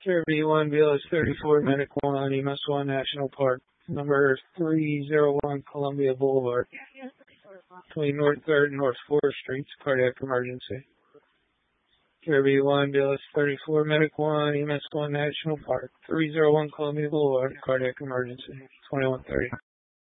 Caribbean 1, BLS 34, Medic 1, EMS 1, National Park, number 301 Columbia Boulevard, between North 3rd and North 4th Streets, cardiac emergency. Caribbean 1, BLS 34, Medic 1, EMS 1, National Park, 301 Columbia Boulevard, cardiac emergency, 2130.